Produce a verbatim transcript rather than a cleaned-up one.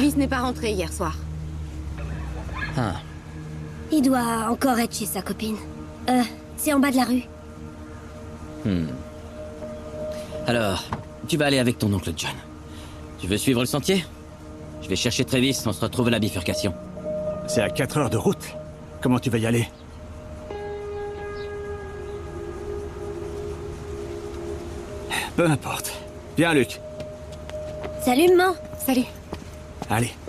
Travis n'est pas rentré hier soir. Ah. Il doit encore être chez sa copine. Euh, c'est en bas de la rue. Hmm. Alors, tu vas aller avec ton oncle John. Tu veux suivre le sentier? Je vais chercher Travis, on se retrouve à la bifurcation. C'est à quatre heures de route. Comment tu vas y aller? Peu importe. Viens, Luc. Salut, maman. Salut. Allez.